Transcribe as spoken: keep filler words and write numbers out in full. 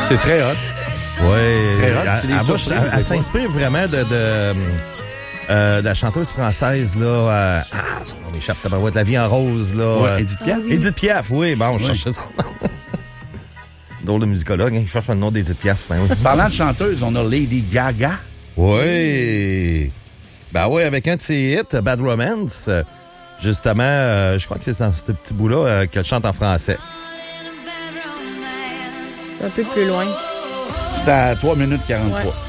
C'est très hot. Oui. Très hot. Elle, C'est des elle, surprises, elle, elle des s'inspire vraiment de, de, euh, de la chanteuse française, là. Euh, ah, son nom m'échappe, tabarouette, La vie en rose, là. Ouais, euh, Edith Piaf. Ah oui. Edith Piaf, oui. Bon, je Oui. cherchais son nom. Drôle de musicologue, hein, il cherche le nom d'Edith Piaf. Ben oui. Parlant de chanteuse, on a Lady Gaga. Oui. Ben oui, avec un de ses hits, Bad Romance. Justement, euh, je crois que c'est dans ce petit bout-là euh, qu'elle chante en français. Un peu plus loin. C'était à trois minutes quarante-trois. Ouais.